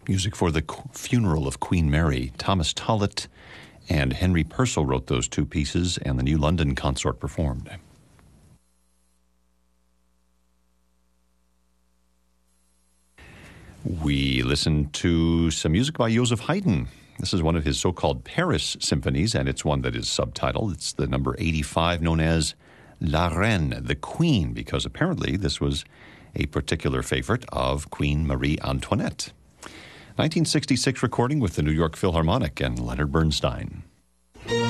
Music for the funeral of Queen Mary. Thomas Tollett and Henry Purcell wrote those two pieces, and the New London Consort performed. We listened to some music by Joseph Haydn. This is one of his so-called Paris symphonies, and it's one that is subtitled. It's the number 85, known as La Reine, the Queen, because apparently this was a particular favorite of Queen Marie Antoinette. 1966 recording with the New York Philharmonic and Leonard Bernstein.